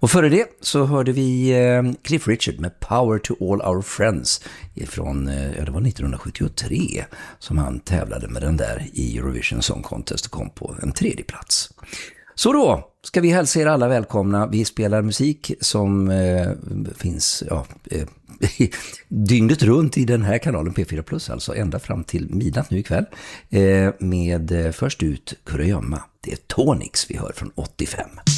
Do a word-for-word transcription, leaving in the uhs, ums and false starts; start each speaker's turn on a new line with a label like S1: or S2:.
S1: Och före det så hörde vi Cliff Richard med Power to All Our Friends ifrån, ja, det var nittonhundrasjuttiotre som han tävlade med den där i Eurovision Song Contest och kom på en tredje plats. Så då ska vi hälsa er alla välkomna. Vi spelar musik som eh, finns ja, eh, dygnet runt i den här kanalen P fyra plus, alltså ända fram till midnatt nu ikväll. Eh, med eh, först ut Kurragömma. Det är Tonix vi hör från åttiofem.